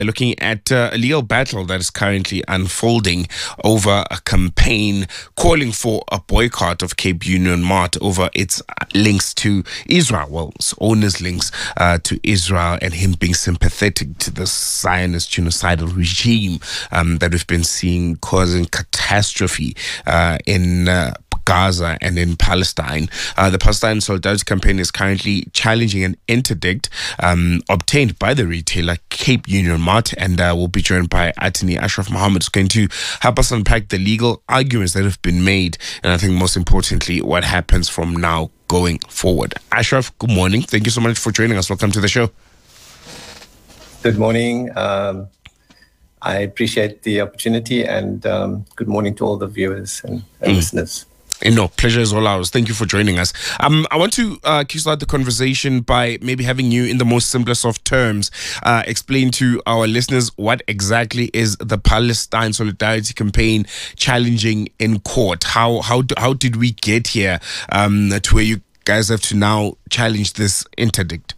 Looking at a legal battle that is currently unfolding over a campaign calling for a boycott of Cape Union Mart over its links to Israel. Well, its owner's links to Israel and him being sympathetic to the Zionist genocidal regime that we've been seeing causing catastrophe in Gaza and in Palestine. The Palestine Solidarity Campaign is currently challenging an interdict obtained by the retailer Cape Union Mart, and we'll be joined by attorney Ashraf Mohammed, who's going to help us unpack the legal arguments that have been made, and I think most importantly, what happens from now going forward. Ashraf, good morning. Thank you so much for joining us. Welcome to the show. Good morning. I appreciate the opportunity, and good morning to all the viewers and listeners. No, pleasure is all ours. Thank you for joining us. I want to kickstart the conversation by maybe having you, in the most simplest of terms, explain to our listeners what exactly is the Palestine Solidarity Campaign challenging in court. How did we get here to where you guys have to now challenge this interdict?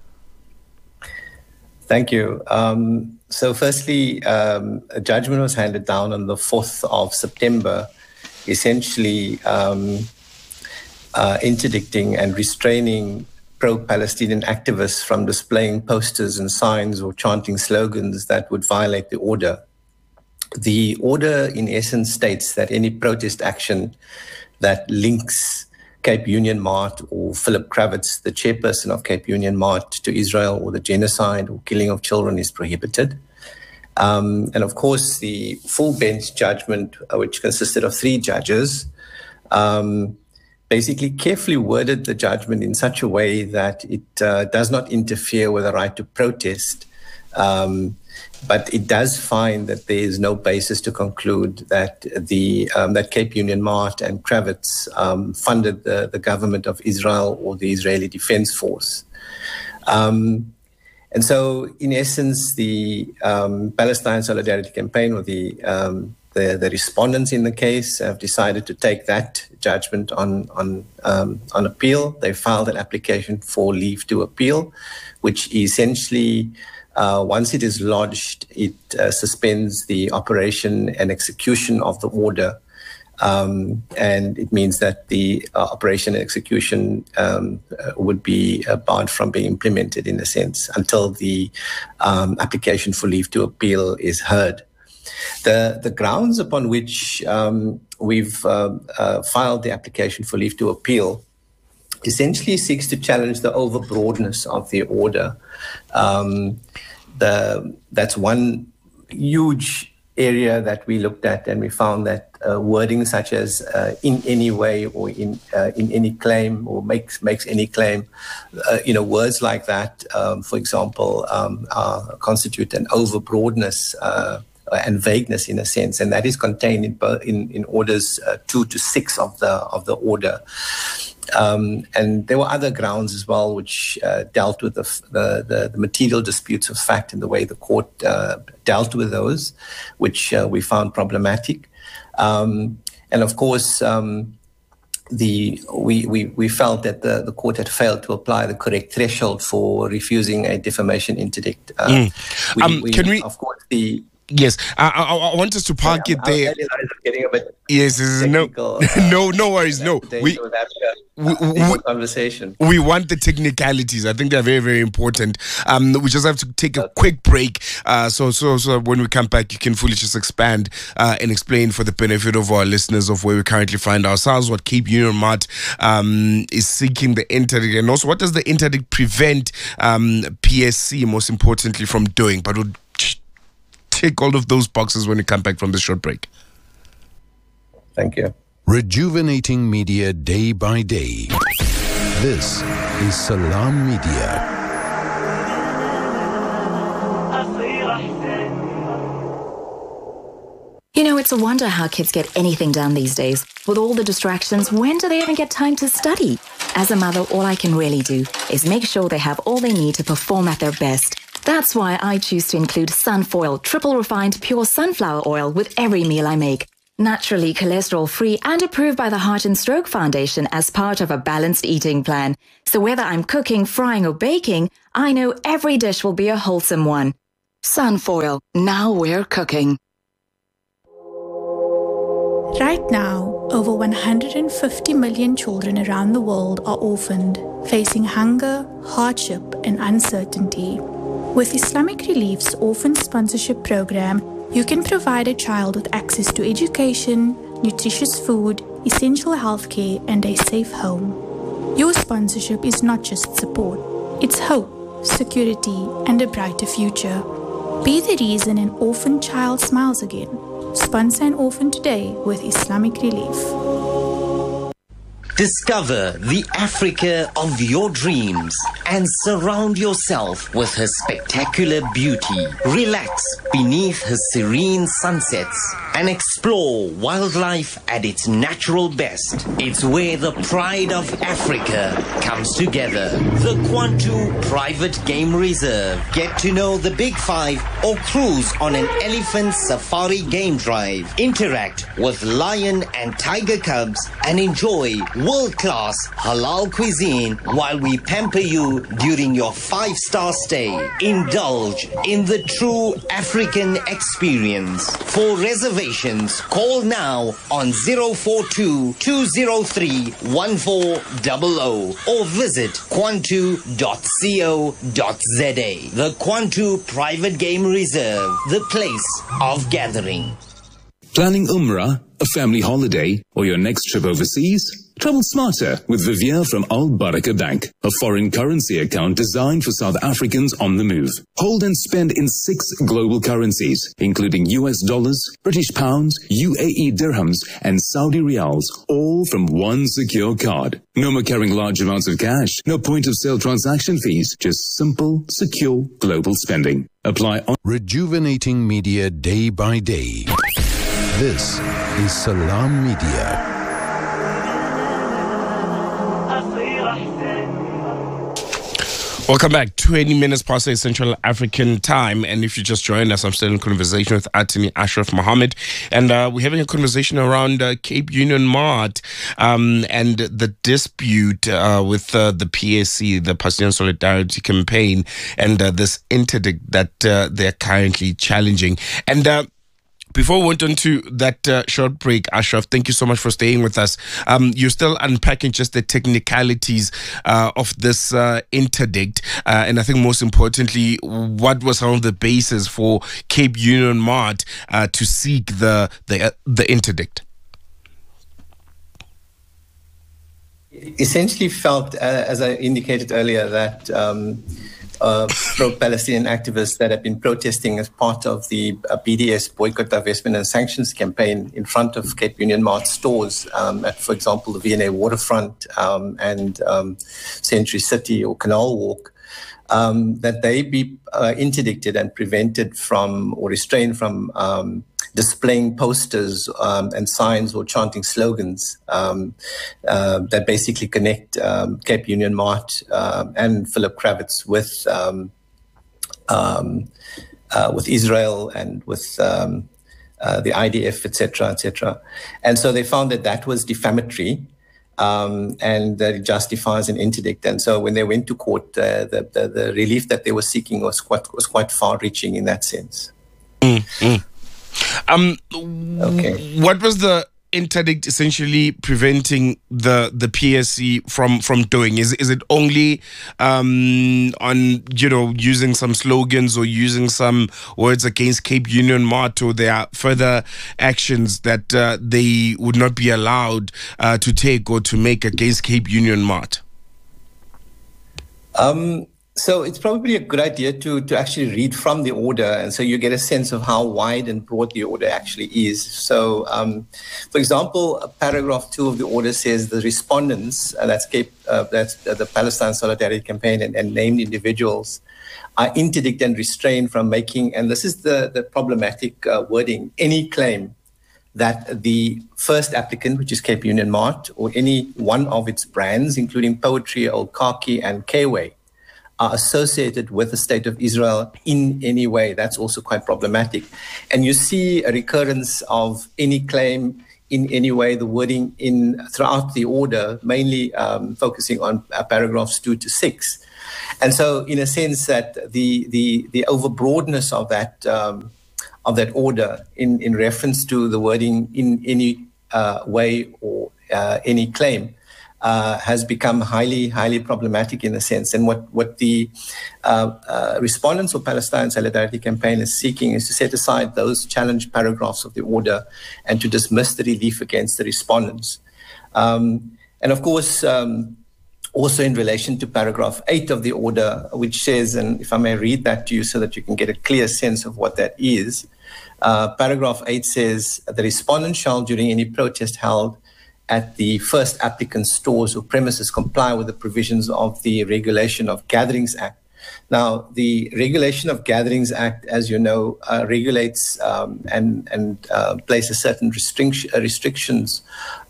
Thank you. So firstly, a judgment was handed down on the 4th of September, essentially interdicting and restraining pro-Palestinian activists from displaying posters and signs or chanting slogans that would violate the order. The order, in essence, states that any protest action that links Cape Union Mart or Philip Kravitz, the chairperson of Cape Union Mart, to Israel or the genocide or killing of children is prohibited. And of course, the full bench judgment, which consisted of 3 judges, basically carefully worded the judgment in such a way that it does not interfere with the right to protest, but it does find that there is no basis to conclude that that Cape Union Mart and Kravitz funded the government of Israel or the Israeli Defense Force. And so, in essence, the Palestine Solidarity Campaign, or the respondents in the case, have decided to take that judgment on appeal. They filed an application for leave to appeal, which essentially, once it is lodged, it suspends the operation and execution of the order. And it means that the operation and execution would be barred from being implemented, in a sense, until the application for leave to appeal is heard. The grounds upon which we've filed the application for leave to appeal essentially seeks to challenge the overbroadness of the order. That's one huge area that we looked at, and we found that wording such as in any way or in any claim or makes any claim, words like that, for example, constitute an overbroadness and vagueness, in a sense, and that is contained in orders 2 to 6 of the order. And there were other grounds as well, which dealt with the material disputes of fact and the way the court dealt with those, which we found problematic. And of course, we felt that the court had failed to apply the correct threshold for refusing a defamation interdict. Of course, Yes, I want us to park it there. Getting a bit yes, no worries. No, conversation. We want the technicalities. I think they're very, very important. We just have to take a quick break. So when we come back, you can fully just expand and explain for the benefit of our listeners of where we currently find ourselves, what Cape Union Mart is seeking the interdict, and also what does the interdict prevent PSC, most importantly, from doing. But we'll tick all of those boxes when we come back from this short break. Thank you. Rejuvenating media day by day. This is Salam Media. You know, it's a wonder how kids get anything done these days. With all the distractions, when do they even get time to study? As a mother, all I can really do is make sure they have all they need to perform at their best. That's why I choose to include Sunfoil, triple refined pure sunflower oil with every meal I make. Naturally cholesterol-free and approved by the Heart and Stroke Foundation as part of a balanced eating plan. So whether I'm cooking, frying or baking, I know every dish will be a wholesome one. Sunfoil, now we're cooking. Right now, over 150 million children around the world are orphaned, facing hunger, hardship, and uncertainty. With Islamic Relief's Orphan Sponsorship Program, you can provide a child with access to education, nutritious food, essential healthcare, and a safe home. Your sponsorship is not just support, it's hope, security, and a brighter future. Be the reason an orphan child smiles again. Sponsor an orphan today with Islamic Relief. Discover the Africa of your dreams and surround yourself with her spectacular beauty. Relax beneath her serene sunsets and explore wildlife at its natural best. It's where the pride of Africa comes together. The Kwantu Private Game Reserve. Get to know the Big Five or cruise on an elephant safari game drive. Interact with lion and tiger cubs and enjoy world-class halal cuisine while we pamper you during your 5-star stay. Indulge in the true African experience. For reservations, call now on 042-203-1400 or visit kwantu.co.za. The Kwantu Private Game Reserve, the place of gathering. Planning Umrah, a family holiday, or your next trip overseas? Travel smarter with Vivier from Al Baraka Bank, a foreign currency account designed for South Africans on the move. Hold and spend in 6 global currencies, including US dollars, British pounds, UAE dirhams, and Saudi riyals, all from one secure card. No more carrying large amounts of cash, no point of sale transaction fees, just simple, secure global spending. Apply on Rejuvenating media day by day. This is Salam Media. Welcome back. 20 minutes past 8 Central African time. And if you just joined us, I'm still in conversation with Attorney Ashraf Mohammed. And we're having a conversation around Cape Union Mart and the dispute with the PSC, the Palestinian Solidarity Campaign, and this interdict that they're currently challenging. And before we went on to that short break, Ashraf, thank you so much for staying with us. You're still unpacking just the technicalities of this interdict. And I think most importantly, what was some of the basis for Cape Union Mart to seek the interdict? Essentially felt, as I indicated earlier, that pro-Palestinian activists that have been protesting as part of the BDS boycott, divestment and sanctions campaign in front of Cape Union Mart stores at, for example, the V&A Waterfront and Century City or Canal Walk, that they be interdicted and prevented from or restrained from displaying posters and signs or chanting slogans that basically connect Cape Union Mart and Philip Kravitz with Israel and with the IDF, etc., etc. And so they found that that was defamatory and that it justifies an interdict. And so when they went to court, the relief that they were seeking was quite far-reaching in that sense. Okay. What was the interdict essentially preventing the PSC from doing? Is it only on using some slogans or using some words against Cape Union Mart, or there are further actions that they would not be allowed to take or to make against Cape Union Mart? So it's probably a good idea to actually read from the order, and so you get a sense of how wide and broad the order actually is. So, for example, paragraph 2 of the order says the respondents, that's the Palestine Solidarity Campaign and named individuals, are interdicted and restrained from making, and this is the problematic wording, any claim that the first applicant, which is Cape Union Mart, or any one of its brands, including Poetry, Old Khaki, and Kway, are associated with the state of Israel in any way. That's also quite problematic. And you see a recurrence of any claim in any way, the wording throughout the order, mainly focusing on paragraphs 2 to 6. And so, in a sense, that the overbroadness of that order in reference to the wording in any way or any claim has become highly problematic in a sense. And what the respondents of Palestine Solidarity Campaign is seeking is to set aside those challenged paragraphs of the order and to dismiss the relief against the respondents. And of course, also in relation to paragraph 8 of the order, which says, and if I may read that to you so that you can get a clear sense of what that is, paragraph 8 says, the respondent shall, during any protest held at the first applicant's stores or premises, comply with the provisions of the Regulation of Gatherings Act. Now, the Regulation of Gatherings Act, as you know, regulates and places certain restrictions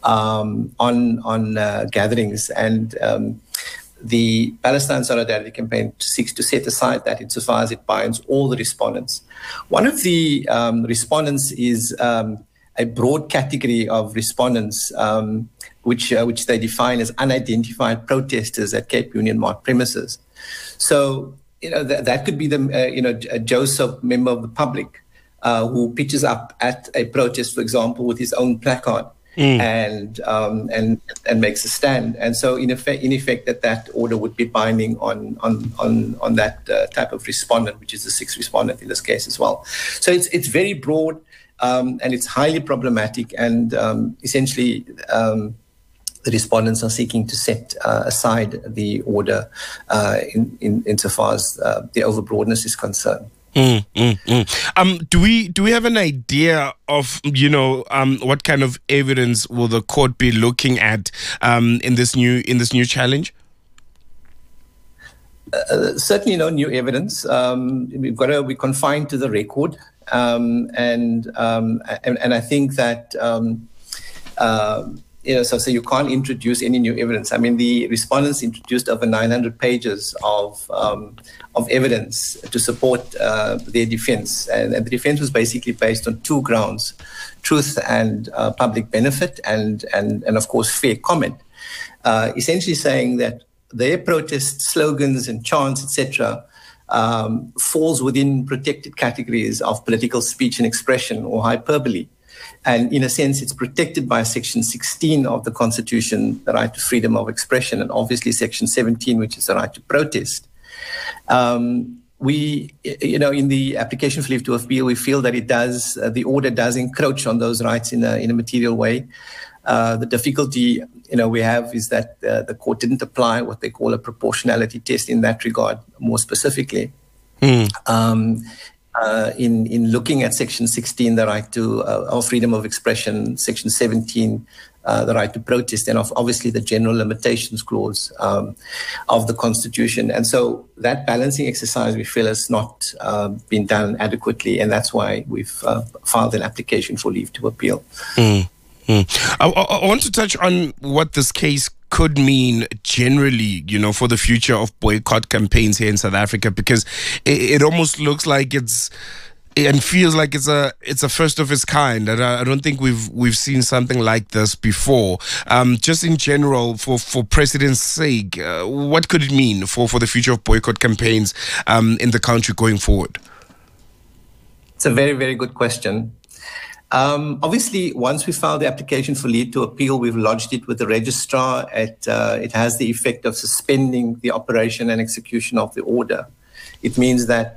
on gatherings, and the Palestine Solidarity Campaign seeks to set aside that insofar as it binds all the respondents. One of the respondents is a broad category of respondents, which they define as unidentified protesters at Cape Union Mart premises. So, that could be a Joseph, member of the public, who pitches up at a protest, for example, with his own placard and makes a stand. And so, in effect, that order would be binding on that type of respondent, which is the sixth respondent in this case as well. So it's very broad. And it's highly problematic, and essentially the respondents are seeking to set aside the order insofar as the overbroadness is concerned. Do we have an idea of what kind of evidence will the court be looking at in this new challenge? Certainly no new evidence. We're confined to the record. And I think that so you can't introduce any new evidence. I mean, the respondents introduced over 900 pages of evidence to support their defense, and the defense was basically based on two grounds: truth and public benefit, and of course fair comment. Essentially saying that their protest slogans and chants, etc., falls within protected categories of political speech and expression or hyperbole. And in a sense, it's protected by Section 16 of the Constitution, the right to freedom of expression, and obviously Section 17, which is the right to protest. We, in the application for leave to appeal, we feel that the order does encroach on those rights in a material way. The difficulty, we have is that the court didn't apply what they call a proportionality test in that regard, more specifically. In looking at Section 16, the right to of freedom of expression, Section 17, the right to protest, and obviously the general limitations clause of the Constitution. And so that balancing exercise, we feel, has not been done adequately, and that's why we've filed an application for leave to appeal. I want to touch on what this case could mean generally, for the future of boycott campaigns here in South Africa, because it almost looks like and feels like it's a first of its kind. And I don't think we've seen something like this before. Just in general, for precedent's sake, what could it mean for the future of boycott campaigns in the country going forward? It's a very, very good question. Obviously, once we filed the application for leave to appeal, we've lodged it with the registrar. It has the effect of suspending the operation and execution of the order. It means that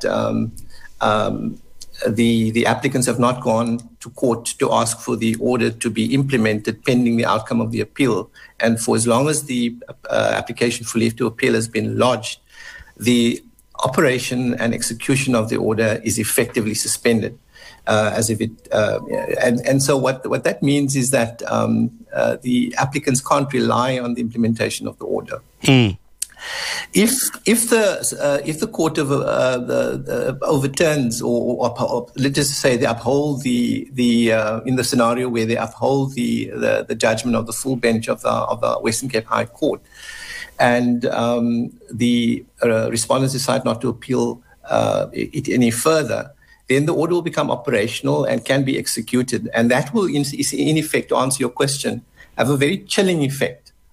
the applicants have not gone to court to ask for the order to be implemented pending the outcome of the appeal. And for as long as the application for leave to appeal has been lodged, the operation and execution of the order is effectively suspended. As if it, and so what that means is that the applicants can't rely on the implementation of the order. If the court overturns or let's just say they uphold the in the scenario where they uphold the judgment of the full bench of the Western Cape High Court, and the respondents decide not to appeal it any further, then the order will become operational and can be executed. And that will, in effect, to answer your question, have a very chilling effect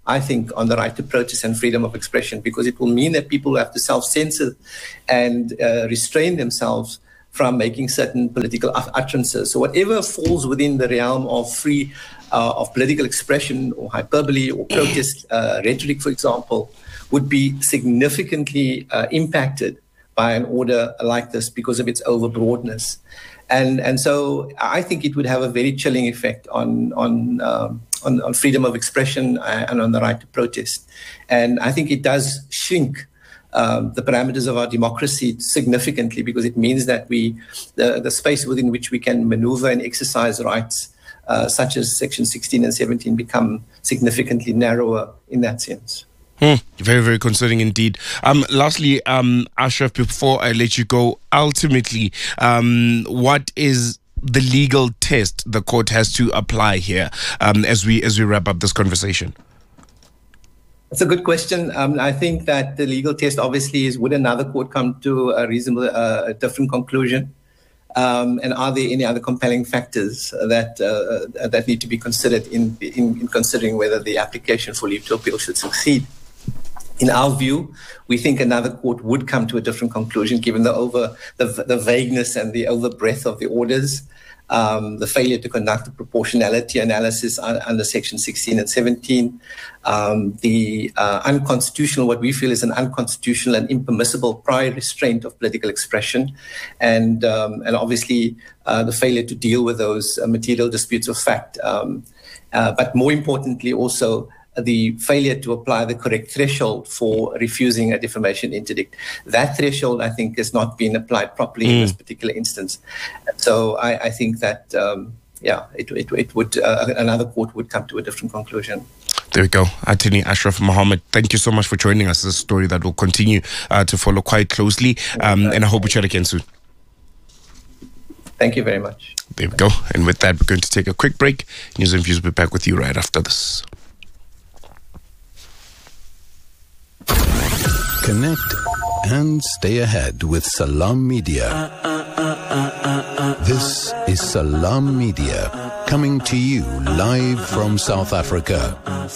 I think, on the right to protest and freedom of expression, because it will mean that people have to self-censor and restrain themselves from making certain political utterances. So whatever falls within the realm of free of political expression or hyperbole or protest rhetoric, for example, would be significantly impacted by an order like this because of its overbroadness. And so I think it would have a very chilling effect on freedom of expression and on the right to protest. And I think it does shrink the parameters of our democracy significantly, because it means that the space within which we can maneuver and exercise rights, such as Section 16 and 17, become significantly narrower in that sense. Very, very concerning indeed. Lastly, Ashraf, before I let you go, ultimately, what is the legal test the court has to apply here as we wrap up this conversation? That's a good question. I think that the legal test obviously is, would another court come to a reasonable, different conclusion? And are there any other compelling factors that need to be considered in considering whether the application for leave to appeal should succeed? In our view, we think another court would come to a different conclusion, given the vagueness and the overbreadth of the orders, the failure to conduct a proportionality analysis under Section 16 and 17, the unconstitutional, what we feel is an unconstitutional and impermissible prior restraint of political expression, and obviously the failure to deal with those material disputes of fact. But more importantly, also, the failure to apply the correct threshold for refusing a defamation interdict. That threshold, I think, has not been applied properly in this particular instance. So I think that, it would another court would come to a different conclusion. There we go. Attorney Ashraf Mohammed, thank you so much for joining us. This is a story that will continue to follow quite closely, and I hope we chat again soon. Thank you very much. There we go. And with that, we're going to take a quick break. News and Views will be back with you right after this. Connect and stay ahead with Salam Media. This is Salam Media, coming to you live from South Africa.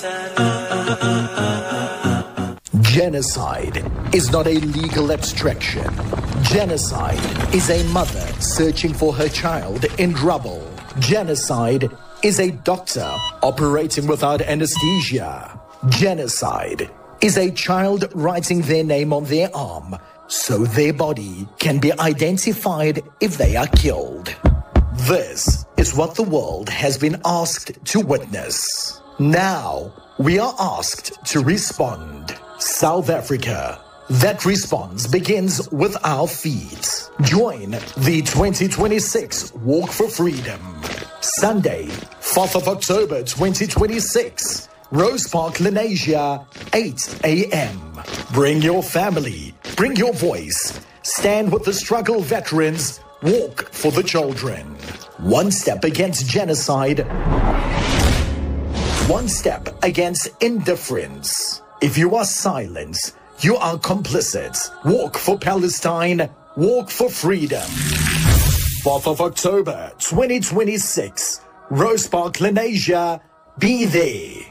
Genocide is not a legal abstraction. Genocide is a mother searching for her child in rubble. Genocide is a doctor operating without anesthesia. Genocide is a child writing their name on their arm so their body can be identified if they are killed. This is what the world has been asked to witness. Now we are asked to respond. South Africa. That response begins with our feet. Join the 2026 Walk for Freedom. Sunday, 4th of October 2026. Rose Park, Lenasia, 8 a.m. Bring your family, bring your voice. Stand with the struggle veterans. Walk for the children. One step against genocide. One step against indifference. If you are silent, you are complicit. Walk for Palestine. Walk for freedom. 4th of October 2026. Rose Park, Lenasia. Be there.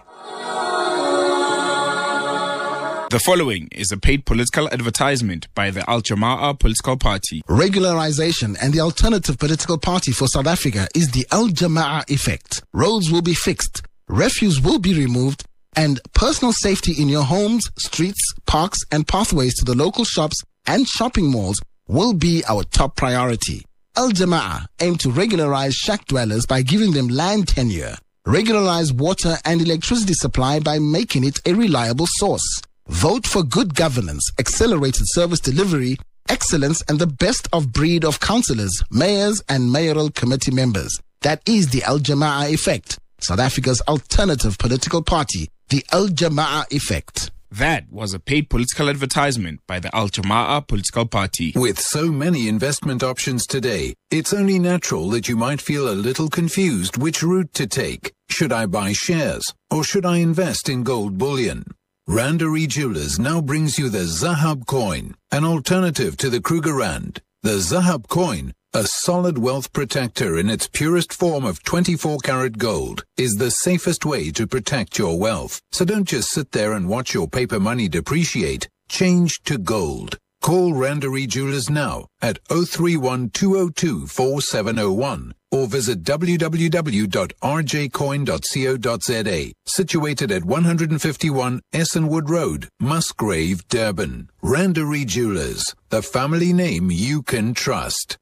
The following is a paid political advertisement by the Al Jama'ah political party. Regularization and the alternative political party for South Africa is the Al Jama'ah effect. Roads will be fixed, refuse will be removed, and personal safety in your homes, streets, parks, and pathways to the local shops and shopping malls will be our top priority. Al Jama'ah aim to regularize shack dwellers by giving them land tenure, regularize water and electricity supply by making it a reliable source. Vote for good governance, accelerated service delivery, excellence, and the best of breed of councillors, mayors, and mayoral committee members. That is the Al Jama'ah effect. South Africa's alternative political party, the Al Jama'ah effect. That was a paid political advertisement by the Al Jama'ah political party. With so many investment options today, it's only natural that you might feel a little confused which route to take. Should I buy shares or should I invest in gold bullion? Randery Jewelers now brings you the Zahab coin, an alternative to the Kruger Rand. The Zahab coin a solid wealth protector in its purest form of 24-karat gold, is the safest way to protect your wealth. So don't just sit there and watch your paper money depreciate. Change to gold. Call Randery Jewelers now at 031 202 4701 or visit www.rjcoin.co.za, situated at 151 Essenwood Road, Musgrave, Durban. Randery Jewelers, the family name you can trust.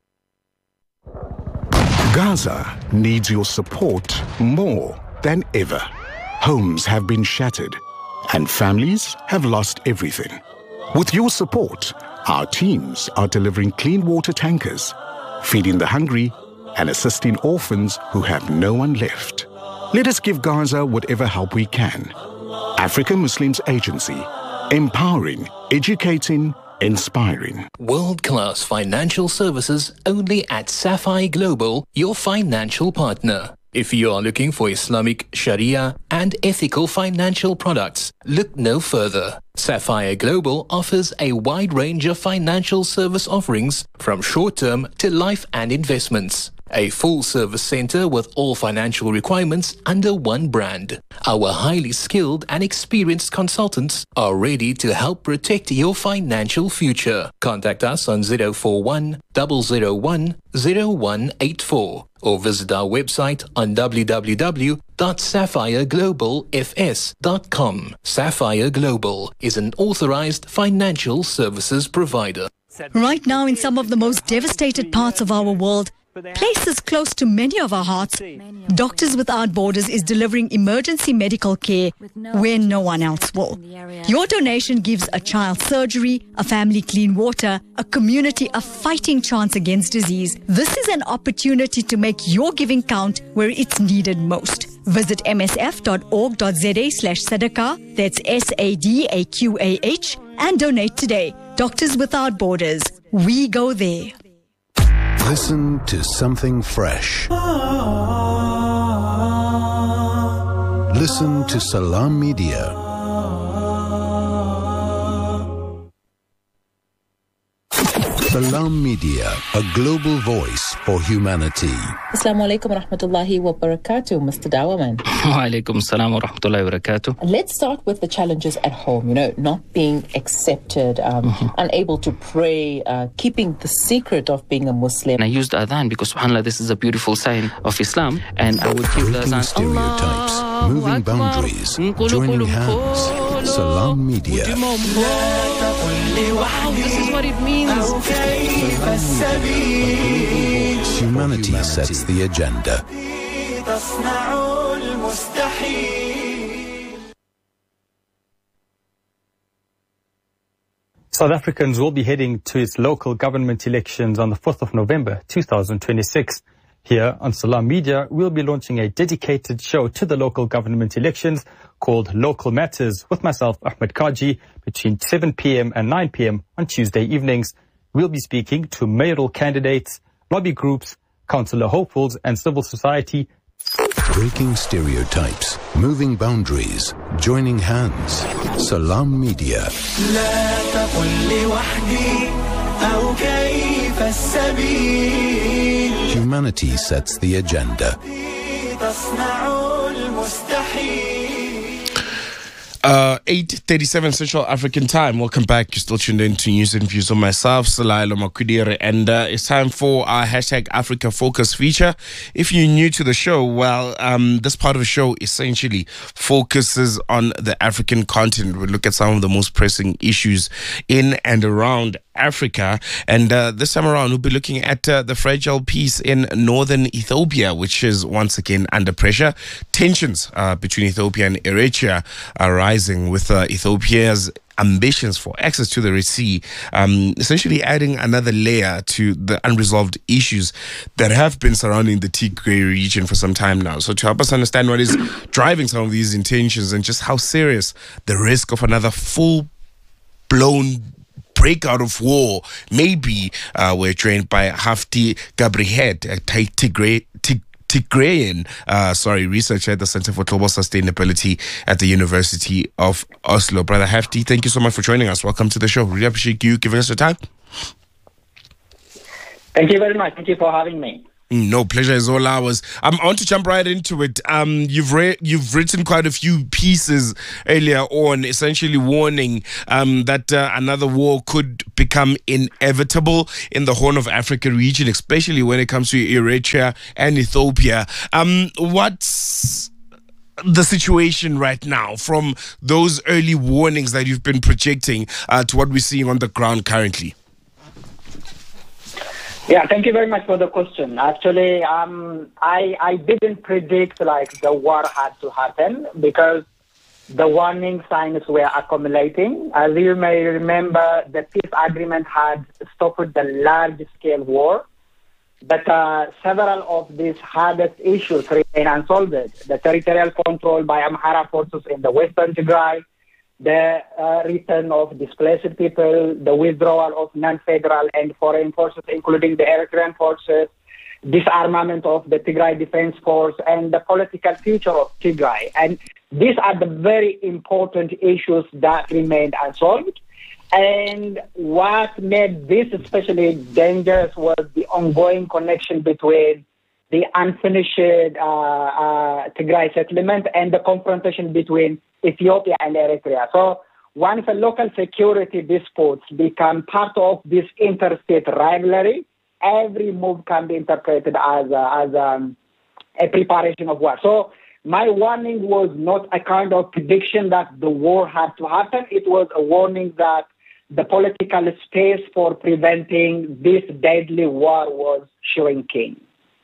Gaza needs your support more than ever. Homes have been shattered and families have lost everything. With your support, our teams are delivering clean water tankers, feeding the hungry, and assisting orphans who have no one left. Let us give Gaza whatever help we can. African Muslims Agency, empowering, educating, inspiring. World-class financial services only at Sapphire Global, your financial partner. If you are looking for Islamic, Sharia and ethical financial products, look no further. Sapphire Global offers a wide range of financial service offerings from short-term to life and investments. A full-service center with all financial requirements under one brand. Our highly skilled and experienced consultants are ready to help protect your financial future. Contact us on 041 001 0184 or visit our website on www.sapphireglobalfs.com. Sapphire Global is an authorized financial services provider. Right now, in some of the most devastated parts of our world, places close to many of our hearts, Doctors Without Borders is delivering emergency medical care where no one else will. Your donation gives a child surgery, a family clean water, a community a fighting chance against disease. This is an opportunity to make your giving count where it's needed most. Visit msf.org.za/sadaqah, that's SADAQAH, and donate today. Doctors Without Borders, we go there. Listen to something fresh. Listen to Salam Media. Salam Media, a global voice for humanity. Assalamu alaikum wa rahmatullahi wa barakatuh, Mr. Dawaman. Wa alaikum assalam wa rahmatullahi wa barakatuh. Let's start with the challenges at home, not being accepted, unable to pray, keeping the secret of being a Muslim. And I used adhan because, subhanAllah, this is a beautiful sign of Islam. And I would give the adhan. Stereotypes, moving boundaries, joining hands. Salam Media. Wow, this is what it means. Humanity sets the agenda. 'South Africans will be heading to its local government elections on the 4th of November 2026. Here on Salam Media, we'll be launching a dedicated show to the local government elections called Local Matters with myself, Ahmed Kaji, between 7 p.m. and 9 p.m. on Tuesday evenings. We'll be speaking to mayoral candidates, lobby groups, councillor hopefuls and civil society. Breaking stereotypes, moving boundaries, joining hands. Salam Media. Humanity sets the agenda. 8:37 Central African Time. Welcome back. You're still tuned in to News and Views on myself, Salailo Makudire, and it's time for our hashtag Africa Focus feature. If you're new to the show, well, this part of the show essentially focuses on the African continent. We look at some of the most pressing issues in and around Africa, and this time around we'll be looking at the fragile peace in northern Ethiopia, which is once again under pressure. Tensions between Ethiopia and Eritrea are rising, with Ethiopia's ambitions for access to the Red Sea, essentially adding another layer to the unresolved issues that have been surrounding the Tigray region for some time now. So to help us understand what is driving some of these intentions and just how serious the risk of another full-blown breakout of war maybe, we're joined by Hafti Gabrihet, a Tigrayan researcher at the Center for Global Sustainability at the University of Oslo. Brother Hafti, thank you so much for joining us. Welcome to the show. Really appreciate you giving us your time. Thank you very much. Thank you for having me. No, pleasure is all ours. I want to jump right into it. You've written quite a few pieces earlier on, essentially warning that another war could become inevitable in the Horn of Africa region, especially when it comes to Eritrea and Ethiopia. What's the situation right now from those early warnings that you've been projecting to what we're seeing on the ground currently? Yeah, thank you very much for the question. Actually, I didn't predict like the war had to happen because the warning signs were accumulating. As you may remember, the peace agreement had stopped the large-scale war, but several of these hardest issues remain unsolved. The territorial control by Amhara forces in the western Tigray, the return of displaced people, the withdrawal of non-federal and foreign forces, including the Eritrean forces, disarmament of the Tigray Defense Force, and the political future of Tigray. And these are the very important issues that remained unsolved. And what made this especially dangerous was the ongoing connection between the unfinished Tigray settlement and the confrontation between Ethiopia and Eritrea. So once the local security disputes become part of this interstate rivalry, every move can be interpreted as a preparation of war. So my warning was not a kind of prediction that the war had to happen. It was a warning that the political space for preventing this deadly war was shrinking.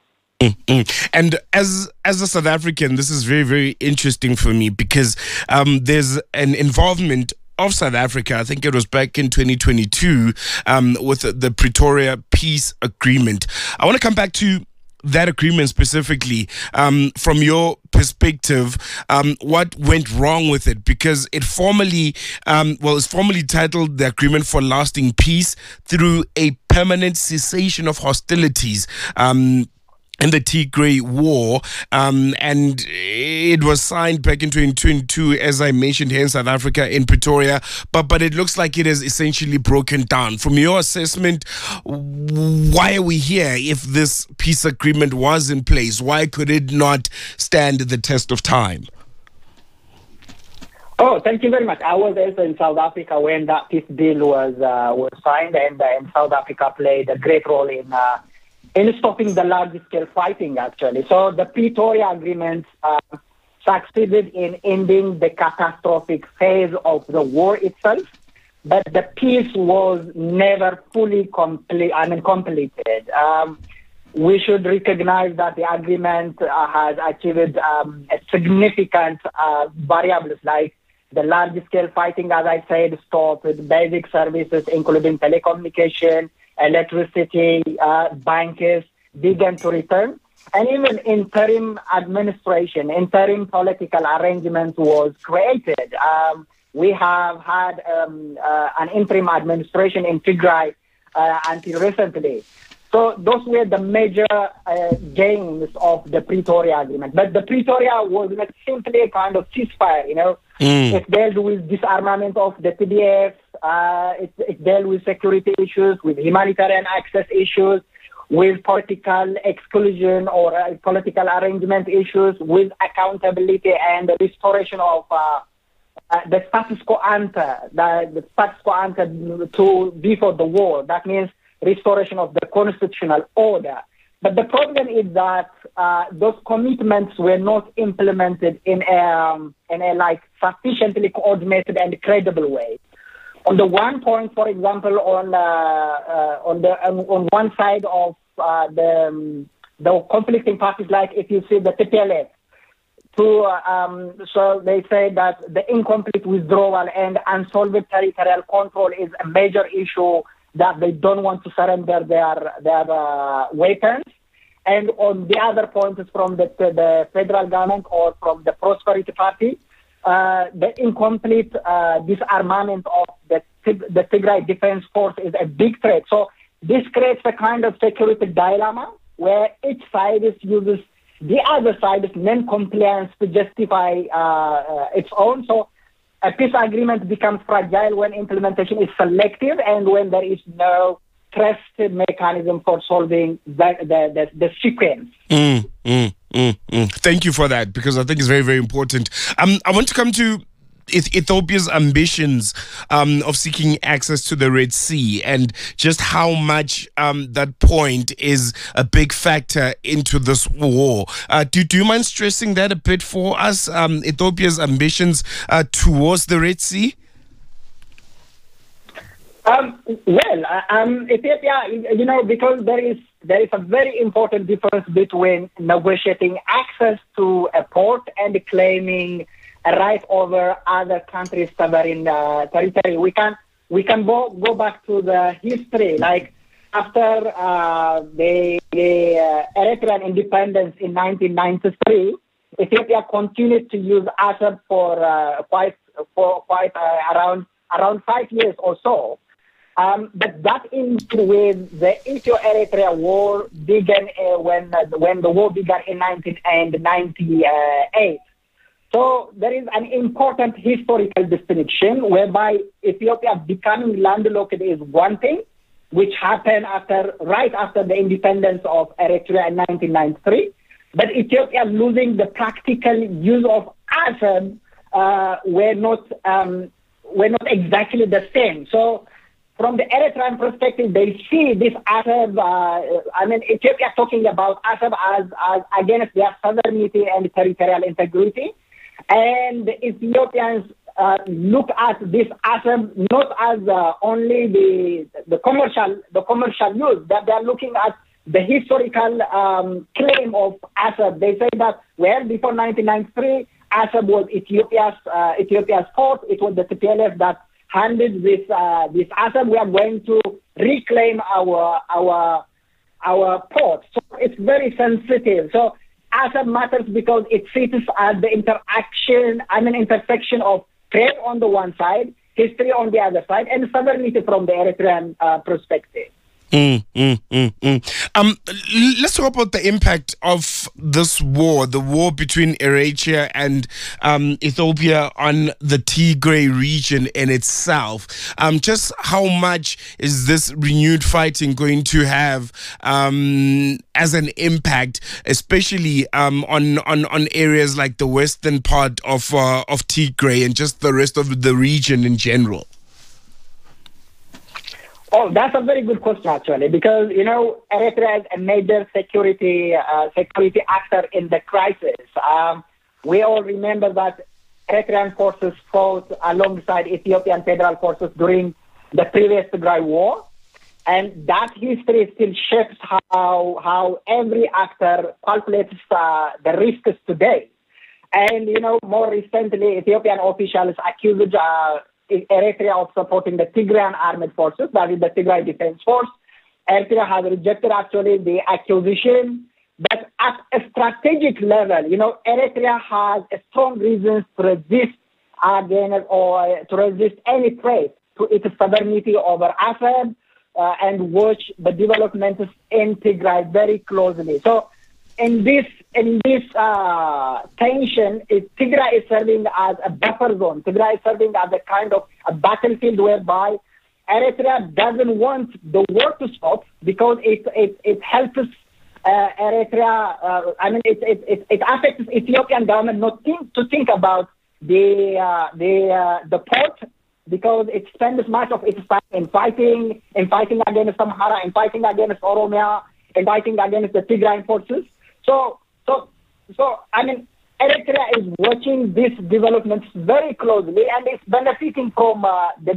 And as a South African, this is very, very interesting for me because there's an involvement of South Africa, I think it was back in 2022, with the Pretoria Peace Agreement. I want to come back to that agreement specifically. From your perspective, what went wrong with it? Because it formally, it's formally titled the Agreement for Lasting Peace through a Permanent Cessation of Hostilities. In the Tigray War, and it was signed back in 2022, as I mentioned here in South Africa, in Pretoria, but it looks like it has essentially broken down. From your assessment, why are we here if this peace agreement was in place? Why could it not stand the test of time? Oh, thank you very much. I was also in South Africa when that peace deal was signed, and South Africa played a great role in stopping the large-scale fighting, actually. So the Pretoria Agreement succeeded in ending the catastrophic phase of the war itself, but the peace was never fully completed. We should recognize that the agreement has achieved significant variables like the large-scale fighting, as I said, stopped basic services, including telecommunication, electricity, banks began to return. And even interim administration, interim political arrangements was created. We have had an interim administration in Tigray until recently. So those were the major gains of the Pretoria Agreement. But the Pretoria was not simply a kind of ceasefire, you know. It dealt with disarmament of the TDF, it dealt with security issues, with humanitarian access issues, with political exclusion or political arrangement issues, with accountability and the restoration of the status quo ante, the status quo ante to before the war. That means restoration of the constitutional order. But the problem is that those commitments were not implemented in a like sufficiently coordinated and credible way. On the one point, for example, on one side of the conflicting parties, like if you see the TPLF, so they say that the incomplete withdrawal and unsolved territorial control is a major issue, that they don't want to surrender their weapons. And on the other point is from the federal government or from the Prosperity Party, the incomplete disarmament of the Tigray Defense Force is a big threat. So this creates a kind of security dilemma where each side uses the other side's non-compliance to justify its own. So a peace agreement becomes fragile when implementation is selective and when there is no trusted mechanism for solving the sequence. Thank you for that, because I think it's very, very important. I want to come to Ethiopia's ambitions of seeking access to the Red Sea, and just how much that point is a big factor into this war. Do you mind stressing that a bit for us, Ethiopia's ambitions towards the Red Sea? Ethiopia, because there is a very important difference between negotiating access to a port and claiming a right over other countries' sovereign territory. We can go back to the history, like after the Eritrean independence in 1993. Ethiopia continued to use Assab for quite around 5 years or so. But that with the Ethio-Eritrea war began when the war began in 1998. So there is an important historical distinction whereby Ethiopia becoming landlocked is one thing, which happened right after the independence of Eritrea in 1993. But Ethiopia losing the practical use of Assab were not exactly the same. So from the Eritrean perspective, they see this Assab, Ethiopia talking about Assab as against their sovereignty and territorial integrity. And the Ethiopians look at this Assab not as only the commercial use, that they are looking at the historical claim of Assab. They say that, before 1993, Assab was Ethiopia's port. It was the TPLF that handed this Assab. We are going to reclaim our port. So it's very sensitive. So Assab matters because it sits at the intersection of trade on the one side, history on the other side, and sovereignty from the Eritrean perspective. Let's talk about the impact of this war, the war between Eritrea and Ethiopia on the Tigray region in itself. Just how much is this renewed fighting going to have as an impact, especially on areas like the western part of Tigray and just the rest of the region in general? Oh, that's a very good question, actually, because, Eritrea is a major security actor in the crisis. We all remember that Eritrean forces fought alongside Ethiopian federal forces during the previous Tigray war. And that history still shapes how every actor calculates the risks today. And, more recently, Ethiopian officials accused Eritrea of supporting the Tigrayan armed forces, that is the Tigray Defense Force. Eritrea has rejected actually the accusation, but at a strategic level, Eritrea has a strong reasons to resist any threat to its sovereignty over Assab and watch the developments in Tigray very closely. So in this tension, Tigray is serving as a buffer zone. Tigray is serving as a kind of a battlefield whereby Eritrea doesn't want the war to stop because it helps Eritrea. It affects Ethiopian government not to think about the port, because it spends much of its time in fighting against Amhara, in fighting against Oromia, in fighting against the Tigrayan forces. So Eritrea is watching these developments very closely, and it's benefiting from the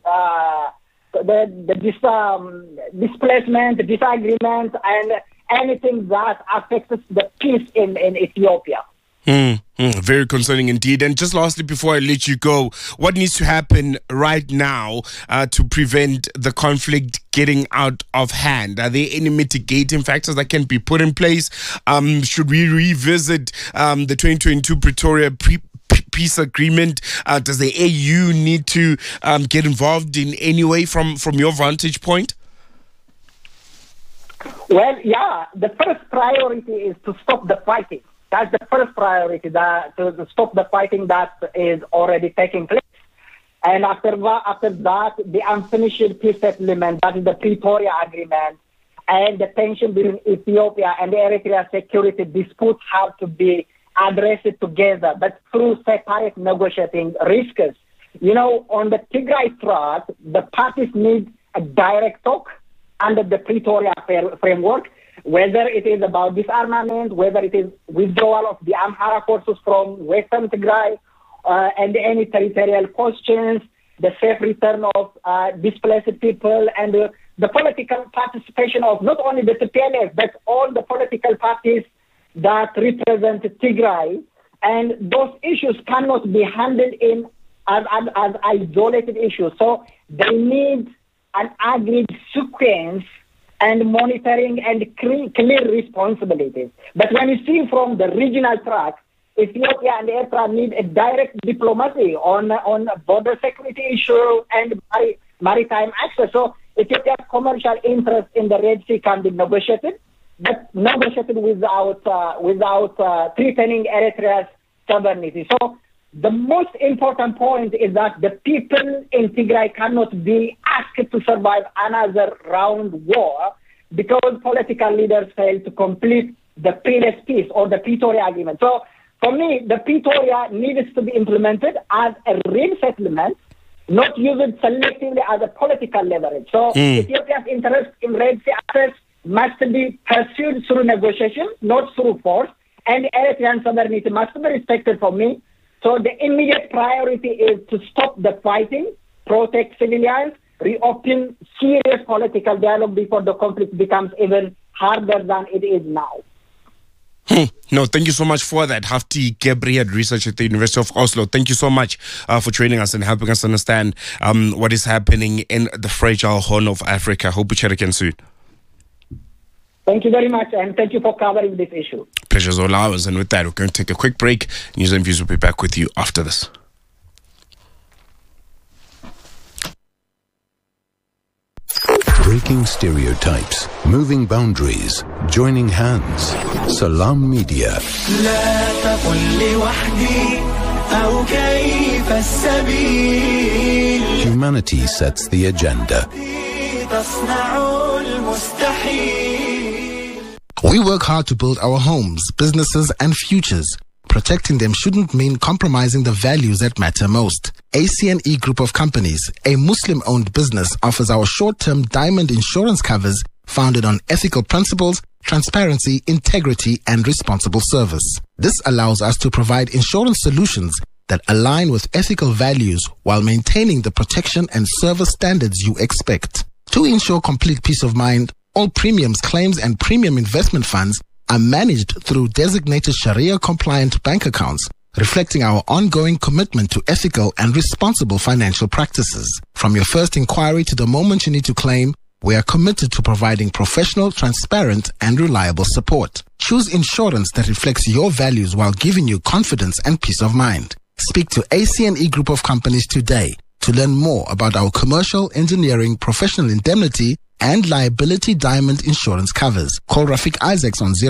displacement, the disagreement, and anything that affects the peace in Ethiopia. Very concerning indeed. And just lastly, before I let you go, what needs to happen right now to prevent the conflict getting out of hand? Are there any mitigating factors that can be put in place? Should we revisit the 2022 Pretoria peace agreement? Does the AU need to get involved in any way from your vantage point? Well, yeah, the first priority is to stop the fighting. That's the first priority, to stop the fighting that is already taking place. And after that, the unfinished peace settlement, that is the Pretoria Agreement, and the tension between Ethiopia and Eritrea security disputes have to be addressed together, but through separate negotiating risks. You know, on the Tigray track, the parties need a direct talk under the Pretoria framework, whether it is about disarmament, whether it is withdrawal of the Amhara forces from Western Tigray, and any territorial questions, the safe return of displaced people, and the political participation of not only the TPLF, but all the political parties that represent Tigray. And those issues cannot be handled as isolated issues. So they need an agreed sequence and monitoring and clear responsibilities. But when you see from the regional track, Ethiopia and Eritrea need a direct diplomacy on border security issue and maritime access. So Ethiopia's commercial interest in the Red Sea can be negotiated, but negotiated without threatening Eritrea's sovereignty. So the most important point is that the people in Tigray cannot be asked to survive another round war because political leaders failed to complete the previous peace or the Pretoria Agreement. So for me, the Pretoria needs to be implemented as a real settlement, not used selectively as a political leverage. So Ethiopia's interest in Red Sea access must be pursued through negotiation, not through force, and Eritrean sovereignty must be respected for me. So the immediate priority is to stop the fighting, protect civilians, reopen serious political dialogue before the conflict becomes even harder than it is now. No, thank you so much for that. Hafti Gabriel, researcher at the University of Oslo. Thank you so much for joining us and helping us understand what is happening in the fragile Horn of Africa. Hope we chat again soon. Thank you very much, and thank you for covering this issue. Pleasure's all ours. And with that, we're going to take a quick break. News and Views will be back with you after this. Breaking stereotypes, moving boundaries, joining hands. Salam Media. Humanity sets the agenda. We work hard to build our homes, businesses, and futures. Protecting them shouldn't mean compromising the values that matter most. ACNE Group of Companies, a Muslim-owned business, offers our short-term diamond insurance covers founded on ethical principles, transparency, integrity, and responsible service. This allows us to provide insurance solutions that align with ethical values while maintaining the protection and service standards you expect. To ensure complete peace of mind, all premiums, claims, and premium investment funds are managed through designated Sharia-compliant bank accounts, reflecting our ongoing commitment to ethical and responsible financial practices. From your first inquiry to the moment you need to claim, we are committed to providing professional, transparent, and reliable support. Choose insurance that reflects your values while giving you confidence and peace of mind. Speak to ACNE Group of Companies today to learn more about our commercial, engineering, professional indemnity, and liability diamond insurance covers. Call Rafik Isaacs on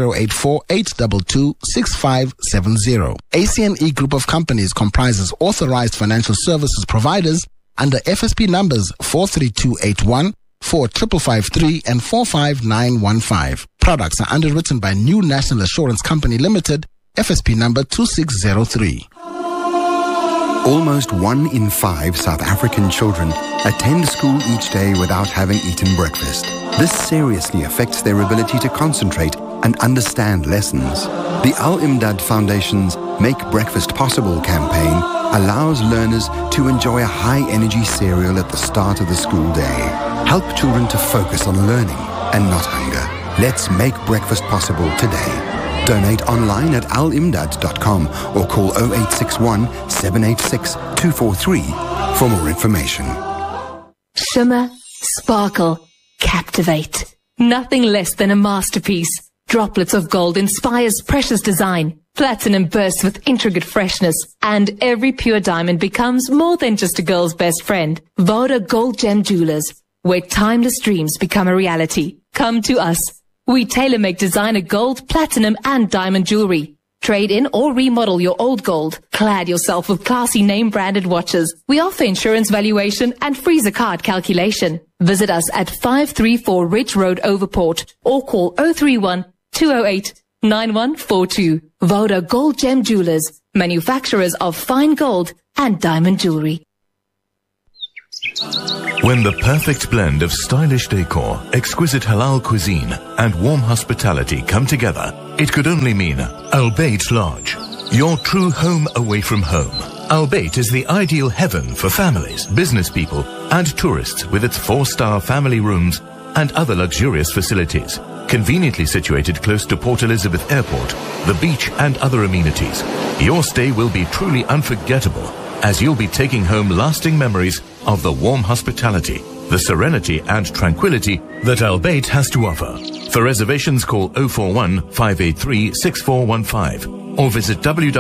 084-822-6570. ACNE Group of Companies comprises authorized financial services providers under FSP numbers 43281, 4553, and 45915. Products are underwritten by New National Assurance Company Limited, FSP number 2603. Almost 1 in 5 South African children attend school each day without having eaten breakfast. This seriously affects their ability to concentrate and understand lessons. The Al-Imdad Foundation's Make Breakfast Possible campaign allows learners to enjoy a high-energy cereal at the start of the school day. Help children to focus on learning and not hunger. Let's make breakfast possible today. Donate online at alimdad.com or call 0861 786 243 for more information. Shimmer, sparkle, captivate. Nothing less than a masterpiece. Droplets of gold inspires precious design. Platinum bursts with intricate freshness. And every pure diamond becomes more than just a girl's best friend. Voda Gold Gem Jewelers, where timeless dreams become a reality. Come to us. We tailor-make designer gold, platinum, and diamond jewelry. Trade in or remodel your old gold. Clad yourself with classy name-branded watches. We offer insurance valuation and free zakat calculation. Visit us at 534 Ridge Road, Overport, or call 031 208 9142. Voda Gold Gem Jewelers, manufacturers of fine gold and diamond jewelry. When the perfect blend of stylish decor, exquisite halal cuisine, and warm hospitality come together, it could only mean Al Bayt Lodge, your true home away from home. Al Bayt is the ideal heaven for families, business people, and tourists with its 4-star family rooms and other luxurious facilities. Conveniently situated close to Port Elizabeth Airport, the beach, and other amenities, your stay will be truly unforgettable, as you'll be taking home lasting memories of the warm hospitality, the serenity and tranquility that Al Bayt has to offer. For reservations, call 041 583 6415 or visit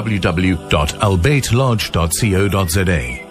www.albaytlodge.co.za.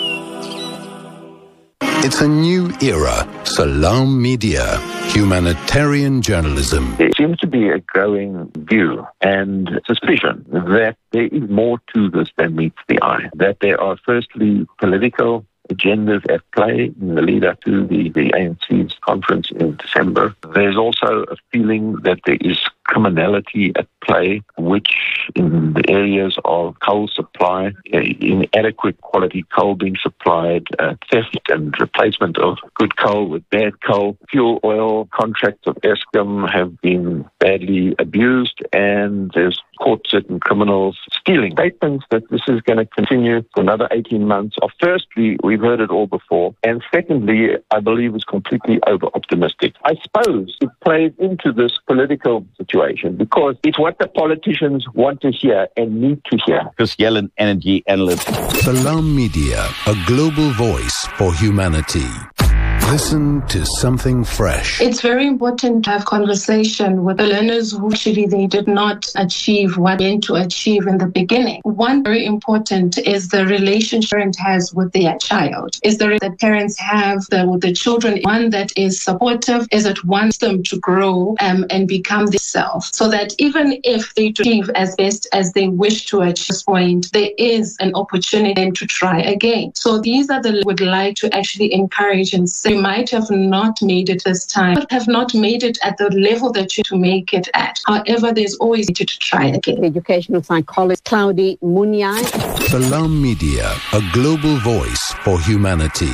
It's a new era. Salam Media, humanitarian journalism. There seems to be a growing view and suspicion that there is more to this than meets the eye. That there are firstly political agendas at play in the lead up to the ANC's conference in December. There's also a feeling that there is criminality at play, which in the areas of coal supply, inadequate quality coal being supplied, theft and replacement of good coal with bad coal, fuel oil contracts of Eskom have been badly abused, and there's caught certain criminals stealing. Statements that this is going to continue for another 18 months are, firstly, we've heard it all before, and secondly, I believe is completely over-optimistic. I suppose it plays into this political situation because it's what the politicians want to hear and need to hear. Chris Yellen, energy analyst. Salam Media, a global voice for humanity. Listen to something fresh. It's very important to have conversation with the learners who actually they did not achieve what they meant to achieve in the beginning. One very important is the relationship parent has with their child. Is the that parents have with the children one that is supportive, is it wants them to grow and become themselves, so that even if they achieve as best as they wish to achieve this point, there is an opportunity to try again. So these are the would like to actually encourage and say, you might have not made it this time, but have not made it at the level that you to make it at. However, there's always to try again. Educational psychologist Claudie Munyai. Salam Media, a global voice for humanity.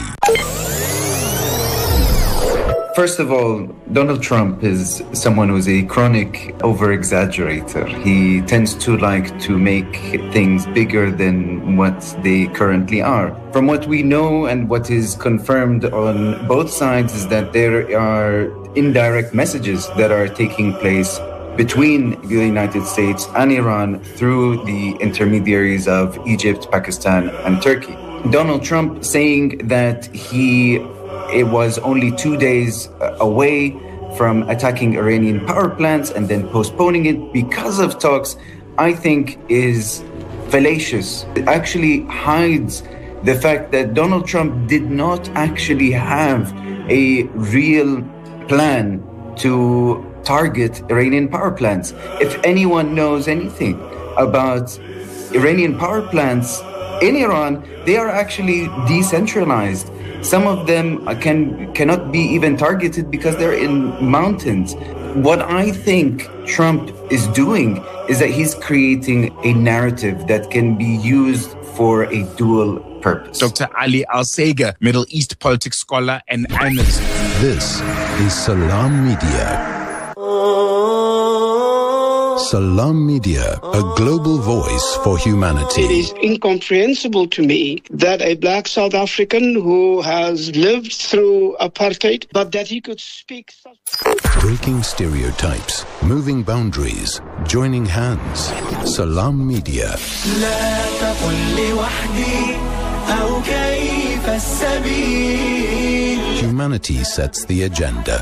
First of all, Donald Trump is someone who's a chronic over-exaggerator. He tends to like to make things bigger than what they currently are. From what we know and what is confirmed on both sides is that there are indirect messages that are taking place between the United States and Iran through the intermediaries of Egypt, Pakistan, and Turkey. Donald Trump saying that it was only 2 days away from attacking Iranian power plants and then postponing it because of talks, I think is fallacious. It actually hides the fact that Donald Trump did not actually have a real plan to target Iranian power plants. If anyone knows anything about Iranian power plants in Iran, they are actually decentralized. Some of them cannot be even targeted because they're in mountains. What I think Trump is doing is that he's creating a narrative that can be used for a dual purpose. Dr. Ali Al-Sega, Middle East politics scholar and analyst. This is Salam Media. Salam Media, a global voice for humanity. It is incomprehensible to me that a black South African who has lived through apartheid, but that he could speak such... Breaking stereotypes, moving boundaries, joining hands. Salam Media. Humanity sets the agenda.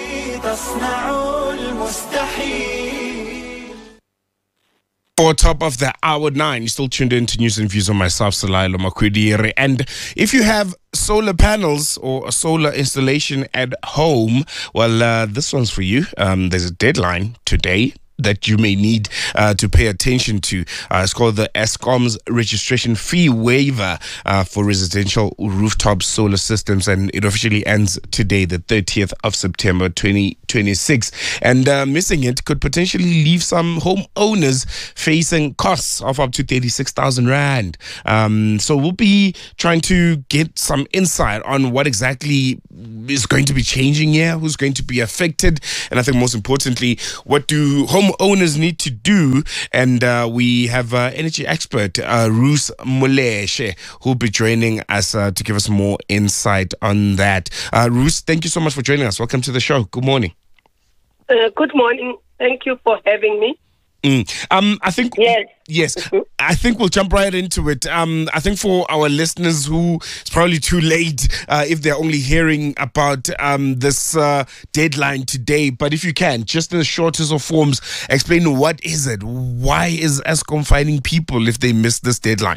For top of the hour 9, you're still tuned in to News and Views on myself, Salailo Makwidire. And if you have solar panels or a solar installation at home, well, this one's for you. There's a deadline today that you may need to pay attention to. It's called the Eskom's registration fee waiver for residential rooftop solar systems, and it officially ends today, the 30th of September 2026. And missing it could potentially leave some homeowners facing costs of up to 36,000 Rand. So we'll be trying to get some insight on what exactly is going to be changing here, who's going to be affected, and I think most importantly, what do homeowners need to do? And we have energy expert Roos Moleshe, who'll be joining us to give us more insight on that. Roos, thank you so much for joining us. Welcome to the show. Good morning. Good morning. Thank you for having me. I think yes. I think we'll jump right into it. I think for our listeners who it's probably too late if they're only hearing about this deadline today, but if you can, just in the shortest of forms, explain what is it? Why is Eskom finding people if they miss this deadline?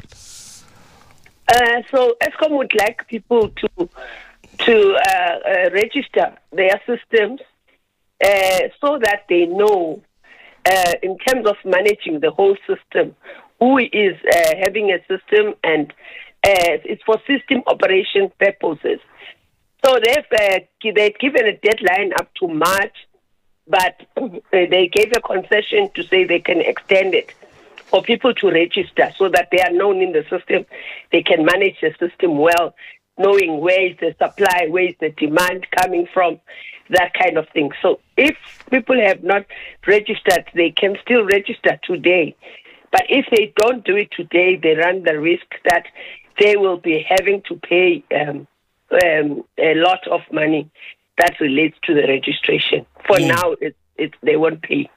So Eskom would like people to register their systems so that they know. In terms of managing the whole system, who is having a system, and it's for system operation purposes. So they've given a deadline up to March, but they gave a concession to say they can extend it for people to register so that they are known in the system. They can manage the system well, knowing where is the supply, where is the demand coming from, that kind of thing. So if people have not registered, they can still register today. But if they don't do it today, they run the risk that they will be having to pay a lot of money that relates to the registration. For now, they won't pay.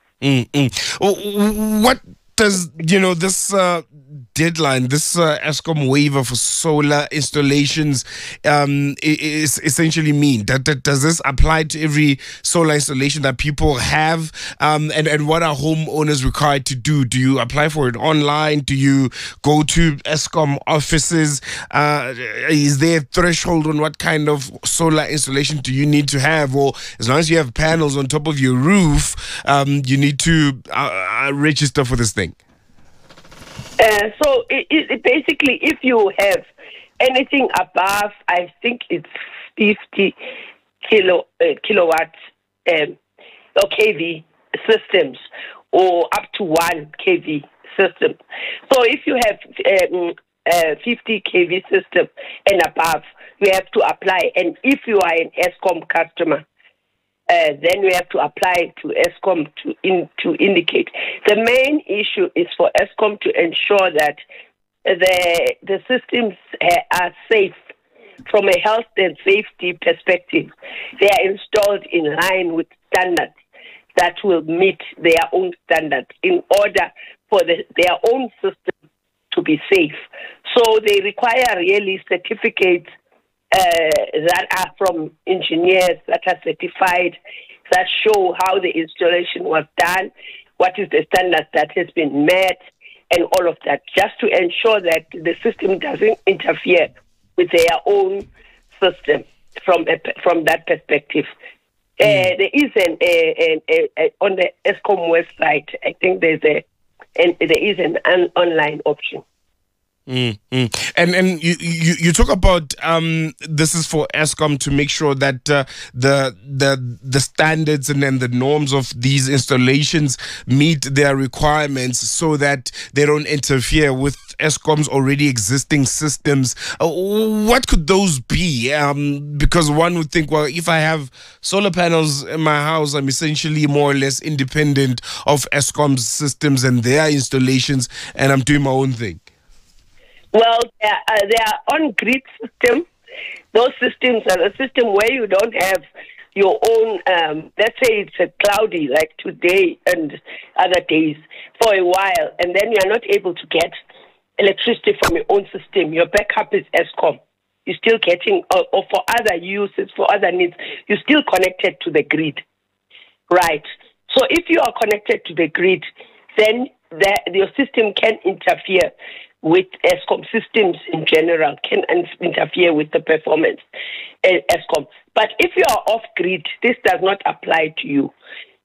What does this deadline, this Eskom waiver for solar installations is essentially mean? Does this apply to every solar installation that people have? And what are homeowners required to do? Do you apply for it online? Do you go to Eskom offices? Is there a threshold on what kind of solar installation do you need to have? Or as long as you have panels on top of your roof, you need to register for this thing? So it basically, if you have anything above, I think it's 50 kilowatt or kV systems, or up to 1 kV system. So if you have 50 kV system and above, you have to apply. And if you are an Eskom customer, then we have to apply to Eskom to indicate. The main issue is for Eskom to ensure that the systems are safe from a health and safety perspective. They are installed in line with standards that will meet their own standards in order for their own system to be safe. So they require really certificates that are from engineers that are certified, that show how the installation was done, what is the standard that has been met, and all of that, just to ensure that the system doesn't interfere with their own system from that perspective. There is on the Eskom website, I think there is an online option. And you talk about this is for Eskom to make sure that the standards and then the norms of these installations meet their requirements so that they don't interfere with Eskom's already existing systems. What could those be? Because one would think, well, if I have solar panels in my house, I'm essentially more or less independent of Eskom's systems and their installations, and I'm doing my own thing. Well, they are on-grid system. Those systems are a system where you don't have your own, let's say it's a cloudy like today and other days for a while, and then you are not able to get electricity from your own system. Your backup is Eskom. You're still getting, or for other uses, for other needs, you're still connected to the grid. Right. So if you are connected to the grid, then your system can interfere with Eskom systems in general, can interfere with the performance Eskom. But if you are off-grid, this does not apply to you.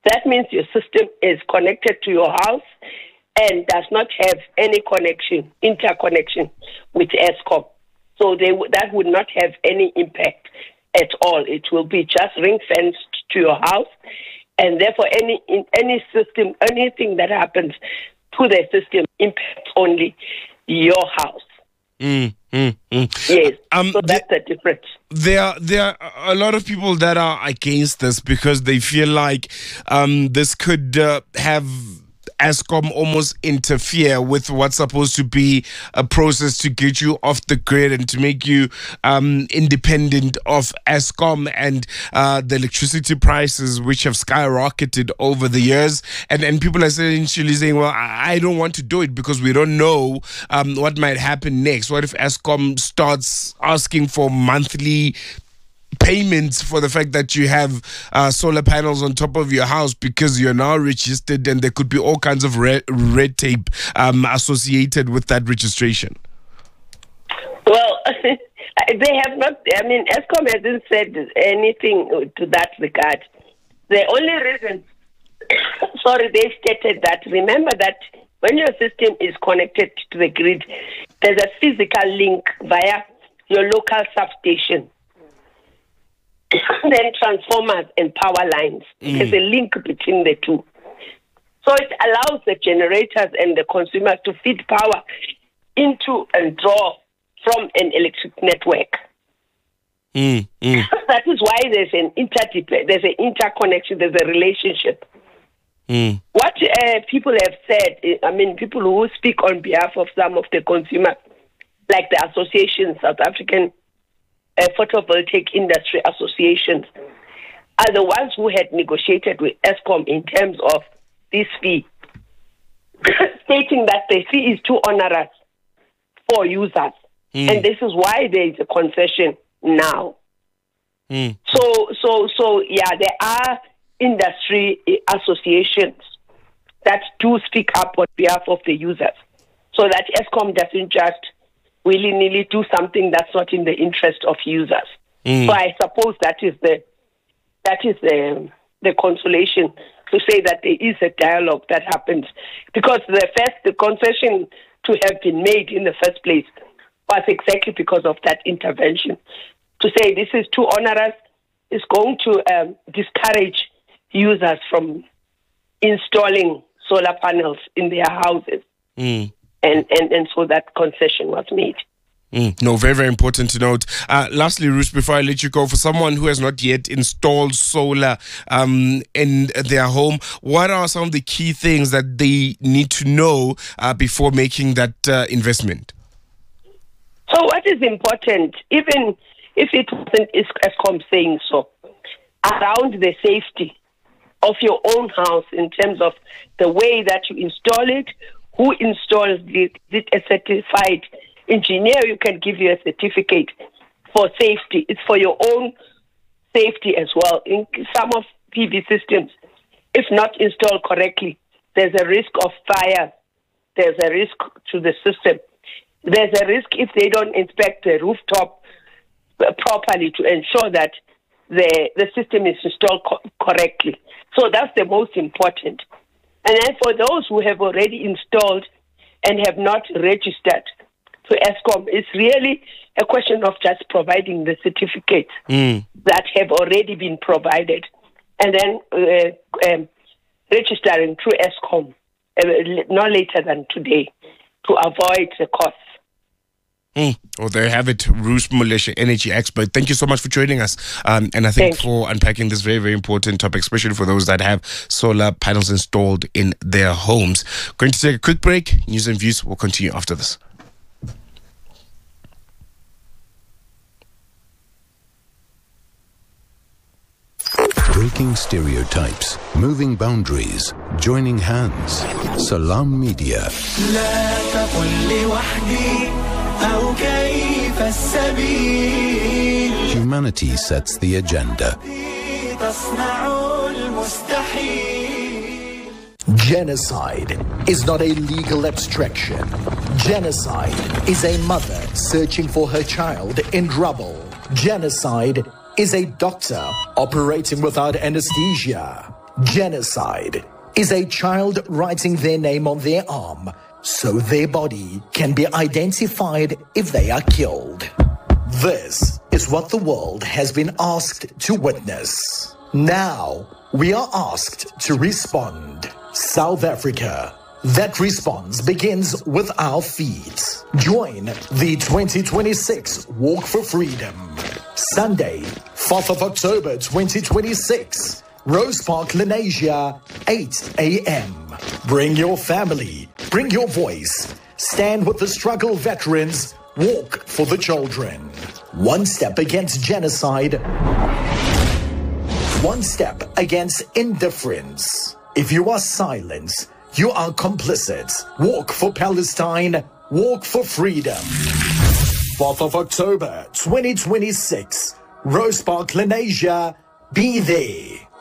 That means your system is connected to your house and does not have any interconnection with Eskom. So that would not have any impact at all. It will be just ring-fenced to your house, and therefore any system, anything that happens to the system impacts only your house. Yes, so that's the difference. There are a lot of people that are against this because they feel like this could have Eskom almost interfere with what's supposed to be a process to get you off the grid and to make you independent of Eskom and the electricity prices, which have skyrocketed over the years. And people are essentially saying, well, I don't want to do it because we don't know what might happen next. What if Eskom starts asking for monthly payments for the fact that you have solar panels on top of your house because you're now registered, and there could be all kinds of red tape associated with that registration? Well, they have not, Eskom hasn't said anything to that regard. The only reason, they stated that, remember that when your system is connected to the grid, there's a physical link via your local substation. Then transformers and power lines. There's a link between the two. So it allows the generators and the consumers to feed power into and draw from an electric network. That is why there's an interconnection, there's a relationship. What people have said, people who speak on behalf of some of the consumers, like the association, South African Photovoltaic Industry Associations, are the ones who had negotiated with Eskom in terms of this fee, stating that the fee is too onerous for users. And this is why there is a concession now. So, there are industry associations that do speak up on behalf of the users, so that Eskom doesn't just willy-nilly do something that's not in the interest of users. So I suppose that is the consolation, to say that there is a dialogue that happens, because the concession to have been made in the first place was exactly because of that intervention. To say this is too onerous is going to discourage users from installing solar panels in their houses. And so that concession was made. No, very, very important to note. Lastly, Ruth, before I let you go, for someone who has not yet installed solar in their home, what are some of the key things that they need to know before making that investment? So what is important, even if it wasn't Eskom saying so, around the safety of your own house in terms of the way that you install it, who installs it? Is it a certified engineer? You can give you a certificate for safety. It's for your own safety as well. In some of PV systems, if not installed correctly, there's a risk of fire. There's a risk to the system. There's a risk if they don't inspect the rooftop properly to ensure that the system is installed correctly. So that's the most important. And then for those who have already installed and have not registered to Eskom, it's really a question of just providing the certificates that have already been provided, and then registering through Eskom no later than today to avoid the costs. Well, there you have it, Ruth Moleshe, energy expert. Thank you so much for joining us. And I think for unpacking this very, very important topic, especially for those that have solar panels installed in their homes. Going to take a quick break. News and views will continue after this. Breaking stereotypes, moving boundaries, joining hands. Salam Media. Humanity sets the agenda. Genocide is not a legal abstraction. Genocide is a mother searching for her child in rubble. Genocide is a doctor operating without anesthesia. Genocide is a child writing their name on their arm so their body can be identified if they are killed. This is what the world has been asked to witness. Now, we are asked to respond. South Africa. That response begins with our feet. Join the 2026 Walk for Freedom. Sunday, 4th of October 2026. Rose Park, Lenasia, 8 a.m. Bring your family. Bring your voice. Stand with the struggle veterans. Walk for the children. One step against genocide. One step against indifference. If you are silent, you are complicit. Walk for Palestine. Walk for freedom. 4th of October 2026. Rose Park, Lenasia. Be there.